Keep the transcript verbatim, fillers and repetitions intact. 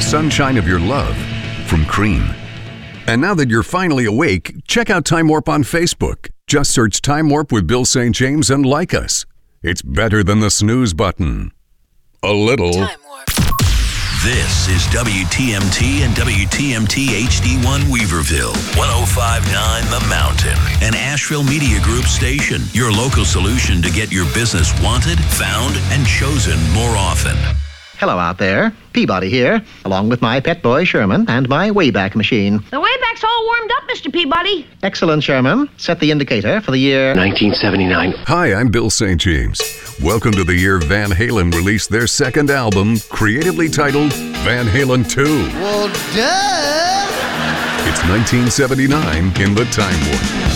sunshine of your love from Cream. And now that you're finally awake, check out Time Warp on Facebook. Just search Time Warp with Bill Saint James and like us. It's better than the snooze button. A little. Time Warp. This is W T M T and W T M T H D one Weaverville, one oh five point nine The Mountain, an Asheville Media Group station, your local solution to get your business wanted, found, and chosen more often. Hello out there, Peabody here, along with my pet boy Sherman and my Wayback Machine. The Wayback's all warmed up, Mister Peabody. Excellent, Sherman. Set the indicator for the year nineteen seventy-nine. Hi, I'm Bill Saint James. Welcome to the year Van Halen released their second album, creatively titled Van Halen two. Well, duh! It's nineteen seventy-nine in the Time Warp.